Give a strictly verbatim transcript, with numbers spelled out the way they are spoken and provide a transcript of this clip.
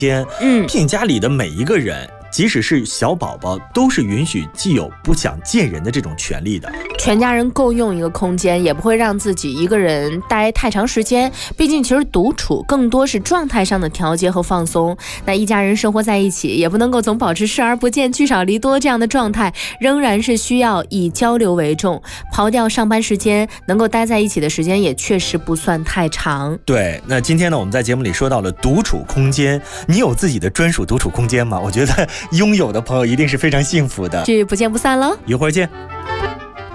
间， 嗯， 并家里的每一个人，即使是小宝宝，都是允许既有不想见人的这种权利的。 全家人共用一个空间，也不会让自己一个人待太长时间。毕竟，其实独处更多是状态上的调节和放松。那一家人生活在一起，也不能够总保持视而不见、聚少离多这样的状态，仍然是需要以交流为重。刨掉上班时间，能够待在一起的时间也确实不算太长。 对，那今天呢，我们在节目里说到了独处空间，你有自己的专属独处空间吗？我觉得拥有的朋友一定是非常幸福的。 这不见不散喽， 一会儿见。